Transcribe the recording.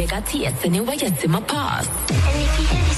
got tears and it was just in my past. And if you hear